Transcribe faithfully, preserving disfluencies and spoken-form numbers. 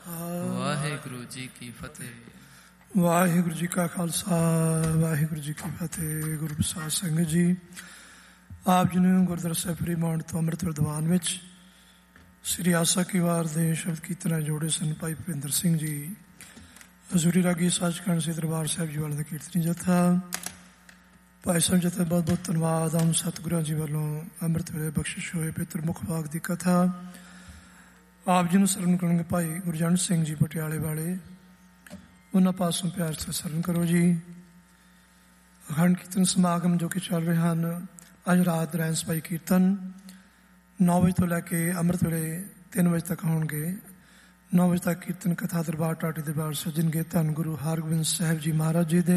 ਵਾਹਿਗੁਰੂ ਜੀ ਕੀ ਫਤਿਹ। ਵਾਹਿਗੁਰੂ ਜੀ ਕਾ ਖਾਲਸਾ, ਵਾਹਿਗੁਰੂ ਜੀ ਕੀ ਫਤਿਹ। ਗੁਰੂ ਪ੍ਰਸਾਦ ਸੰਗਤ ਜੀ, ਆਪ ਜੀ ਨੂੰ ਗੁਰਦੁਆਰਾ ਸਾਹਿਬ ਫਰੀਮਾਉਂਟ ਤੋਂ ਅੰਮ੍ਰਿਤ ਵਿਦਵਾਨ ਵਿੱਚ ਸ੍ਰੀ ਆਸਾ ਕੀ ਵਾਰ ਦੇ ਸ਼ਬਦ ਕੀਰਤਨਾਂ ਜੋੜੇ ਸਨ ਭਾਈ ਭੁਪਿੰਦਰ ਸਿੰਘ ਜੀ, ਹਜ਼ੂਰੀ ਰਾਗੀ ਸੱਚਖੰਡ ਸ੍ਰੀ ਦਰਬਾਰ ਸਾਹਿਬ ਜੀ ਵਾਲੇ ਦਾ ਕੀਰਤਨੀ ਜਥਾ। ਭਾਈ ਸਾਹਿਬ ਜਥਾ ਬਹੁਤ ਬਹੁਤ ਧੰਨਵਾਦ। ਆਮ ਸਤਿਗੁਰਾਂ ਜੀ ਵੱਲੋਂ ਅੰਮ੍ਰਿਤ ਵੇਲੇ ਬਖਸ਼ਿਸ਼ ਹੋਏ ਪਿੱਤਰ ਮੁਖ ਭਾਗ ਦੀ ਕਥਾ ਆਪ ਜੀ ਨੂੰ ਸਰਵਣ ਕਰਨਗੇ ਭਾਈ ਗੁਰਜੰਟ ਸਿੰਘ ਜੀ ਪਟਿਆਲੇ ਵਾਲੇ, ਉਹਨਾਂ ਪਾਸੋਂ ਪਿਆਰ ਸੇ ਸਰਵਣ ਕਰੋ ਜੀ। ਅਖੰਡ ਕੀਰਤਨ ਸਮਾਗਮ ਜੋ ਕਿ ਚੱਲ ਰਹੇ ਹਨ, ਅੱਜ ਰਾਤ ਰਹਿਣ ਸਭਾਈ ਕੀਰਤਨ ਨੌ ਵਜੇ ਤੋਂ ਲੈ ਕੇ ਅੰਮ੍ਰਿਤ ਵੇਲੇ ਤਿੰਨ ਵਜੇ ਤੱਕ ਹੋਣਗੇ। ਨੌ ਵਜੇ ਤੱਕ ਕੀਰਤਨ ਕਥਾ ਦਰਬਾਰ ਟਾਟੀ ਦਰਬਾਰ ਸੱਜਣਗੇ। ਧੰਨ ਗੁਰੂ ਹਰਗੋਬਿੰਦ ਸਾਹਿਬ ਜੀ ਮਹਾਰਾਜ ਜੀ ਦੇ